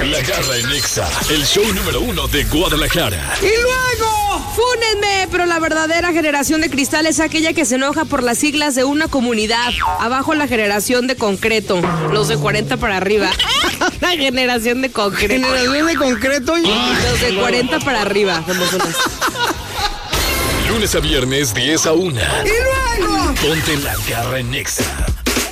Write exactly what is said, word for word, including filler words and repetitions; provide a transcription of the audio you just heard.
La Garra en Nexa, el show número uno de Guadalajara. Y luego, fúnenme, pero la verdadera generación de cristal es aquella que se enoja por las siglas de una comunidad. Abajo la generación de concreto, los de cuarenta para arriba. La generación de concreto. Generación de concreto y los de cuarenta para arriba. Lunes a viernes, diez a una. Y luego, ponte La Garra en Nexa.